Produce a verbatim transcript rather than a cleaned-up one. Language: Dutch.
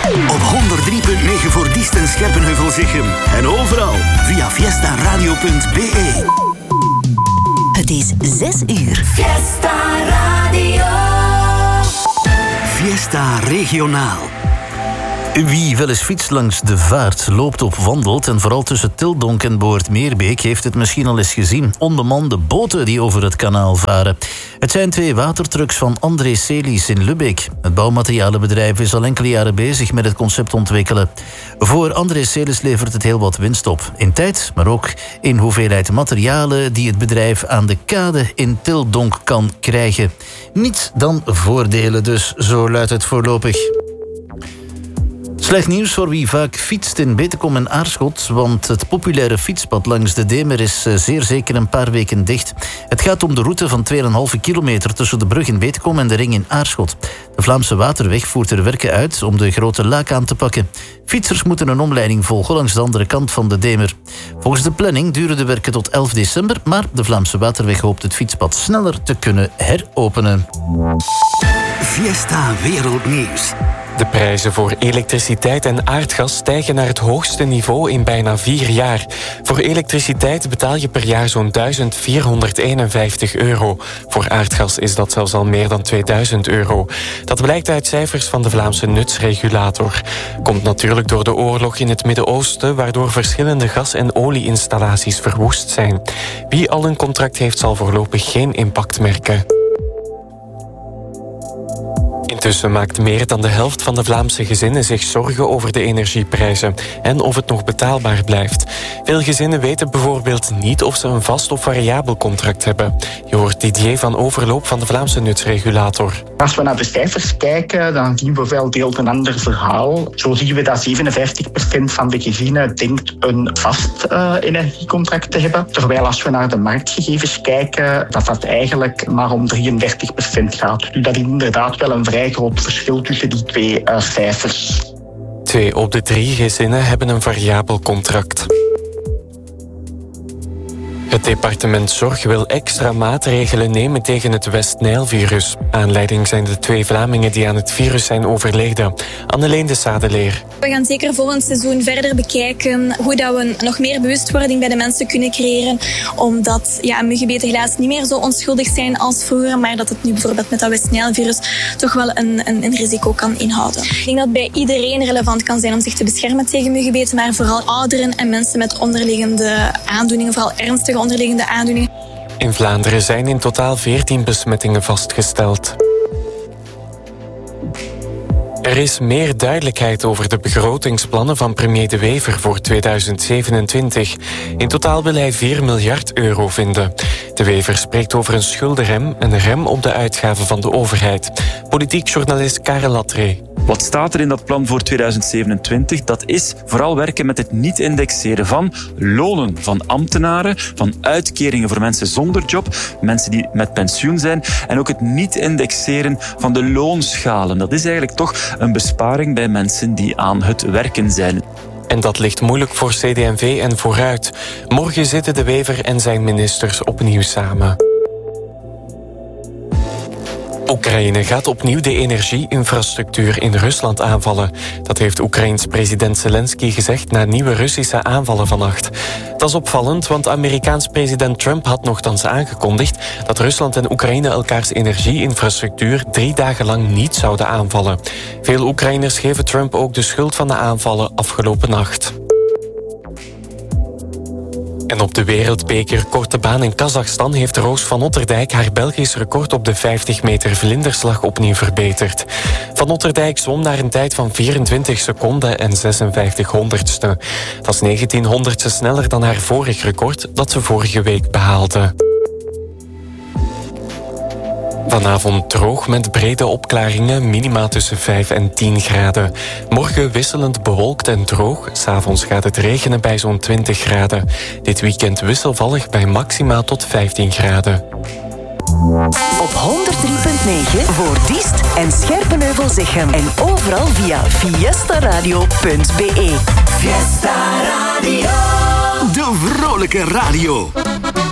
Op honderd drie punt negen voor Diest en Scherpenheuvel-Zichem. En overal via fiesta radio punt b e. Het is zes uur. Fiesta Radio. Fiesta regionaal. Wie wel eens fietst langs de vaart, loopt of wandelt... en vooral tussen Tildonk en Boortmeerbeek... heeft het misschien al eens gezien. Onbemande boten die over het kanaal varen. Het zijn twee watertrucks van André Celis in Lübeck. Het bouwmaterialenbedrijf is al enkele jaren bezig met het concept ontwikkelen. Voor André Celis levert het heel wat winst op. In tijd, maar ook in hoeveelheid materialen... die het bedrijf aan de kade in Tildonk kan krijgen. Niets dan voordelen dus, zo luidt het voorlopig. Slecht nieuws voor wie vaak fietst in Betekom en Aarschot... want het populaire fietspad langs de Demer is zeer zeker een paar weken dicht. Het gaat om de route van twee komma vijf kilometer... tussen de brug in Betekom en de ring in Aarschot. De Vlaamse Waterweg voert er werken uit om de grote laak aan te pakken. Fietsers moeten een omleiding volgen langs de andere kant van de Demer. Volgens de planning duren de werken tot elf december... maar de Vlaamse Waterweg hoopt het fietspad sneller te kunnen heropenen. Fiesta Wereldnieuws. De prijzen voor elektriciteit en aardgas stijgen naar het hoogste niveau in bijna vier jaar. Voor elektriciteit betaal je per jaar zo'n duizend vierhonderdeenenvijftig euro. Voor aardgas is dat zelfs al meer dan tweeduizend euro. Dat blijkt uit cijfers van de Vlaamse nutsregulator. Komt natuurlijk door de oorlog in het Midden-Oosten, waardoor verschillende gas- en olieinstallaties verwoest zijn. Wie al een contract heeft, zal voorlopig geen impact merken. Intussen maakt meer dan de helft van de Vlaamse gezinnen zich zorgen over de energieprijzen en of het nog betaalbaar blijft. Veel gezinnen weten bijvoorbeeld niet of ze een vast of variabel contract hebben. Je hoort Didier van Overloop van de Vlaamse nutsregulator. Als we naar de cijfers kijken, dan zien we wel deels een ander verhaal. Zo zien we dat zevenenvijftig procent van de gezinnen denkt een vast uh, energiecontract te hebben. Terwijl als we naar de marktgegevens kijken, dat dat eigenlijk maar om drieëndertig procent gaat. Dus dat is inderdaad wel een vrij groot verschil tussen die twee uh, cijfers. Twee op de drie gezinnen hebben een variabel contract. Het departement Zorg wil extra maatregelen nemen tegen het West-Nijl-virus. Aanleiding zijn de twee Vlamingen die aan het virus zijn overleden. Anneleen de Sadeleer. We gaan zeker volgend seizoen verder bekijken hoe dat we nog meer bewustwording bij de mensen kunnen creëren. Omdat ja, muggenbeten helaas niet meer zo onschuldig zijn als vroeger. Maar dat het nu bijvoorbeeld met dat West-Nijl-virus toch wel een, een, een risico kan inhouden. Ik denk dat het bij iedereen relevant kan zijn om zich te beschermen tegen muggenbeten. Maar vooral ouderen en mensen met onderliggende aandoeningen, vooral ernstige onderliggende aandoeningen. In Vlaanderen zijn in totaal veertien besmettingen vastgesteld. Er is meer duidelijkheid over de begrotingsplannen van premier De Wever voor tweeduizend zevenentwintig. In totaal wil hij vier miljard euro vinden. De Wever spreekt over een schuldenrem, een rem op de uitgaven van de overheid. Politiek journalist Karel Latré. Wat staat er in dat plan voor tweeduizend zevenentwintig? Dat is vooral werken met het niet indexeren van lonen van ambtenaren, van uitkeringen voor mensen zonder job, mensen die met pensioen zijn en ook het niet indexeren van de loonschalen. Dat is eigenlijk toch een besparing bij mensen die aan het werken zijn. En dat ligt moeilijk voor C D en V en Vooruit. Morgen zitten De Wever en zijn ministers opnieuw samen. Oekraïne gaat opnieuw de energieinfrastructuur in Rusland aanvallen. Dat heeft Oekraïens president Zelensky gezegd na nieuwe Russische aanvallen vannacht. Dat is opvallend, want Amerikaans president Trump had nochtans aangekondigd dat Rusland en Oekraïne elkaars energieinfrastructuur drie dagen lang niet zouden aanvallen. Veel Oekraïners geven Trump ook de schuld van de aanvallen afgelopen nacht. En op de wereldbeker korte baan in Kazachstan heeft Roos van Otterdijk haar Belgisch record op de vijftig meter vlinderslag opnieuw verbeterd. Van Otterdijk zwom naar een tijd van vierentwintig seconden en zesenvijftig honderdste. Dat is negentien honderdste sneller dan haar vorig record dat ze vorige week behaalde. Vanavond droog met brede opklaringen, minima tussen vijf en tien graden. Morgen wisselend bewolkt en droog. 's Avonds gaat het regenen bij zo'n twintig graden. Dit weekend wisselvallig bij maximaal tot vijftien graden. Op honderd drie punt negen voor Diest en Scherpenheuvel-Zichem. En overal via fiesta radio punt b e. Fiesta Radio. De vrolijke radio.